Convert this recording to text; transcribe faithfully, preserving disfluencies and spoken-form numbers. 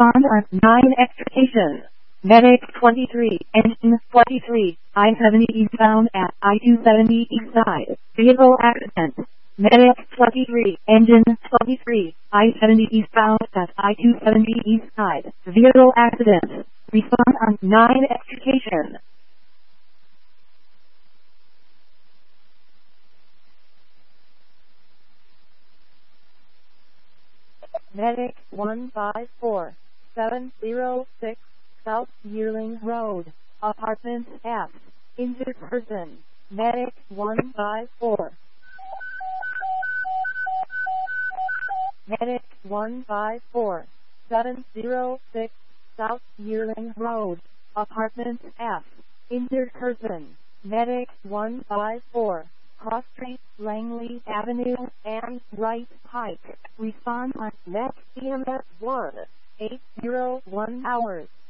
Respond on nine extrication. Medic twenty-three, engine twenty-three, I seventy eastbound at I two seventy east side. Vehicle accident. Medic twenty-three, engine twenty-three, I seventy eastbound at I two seventy east side. Vehicle accident. Respond on nine extrication. Medic one five four, seven zero six South Yearling Road, Apartment F, injured person. Medic one five four. Medic one five four, seven zero six South Yearling Road, Apartment F, injured person. Medic one five four. Cross Street, Langley Avenue, and Wright Pike. Respond on next E M S one, eight zero one hours.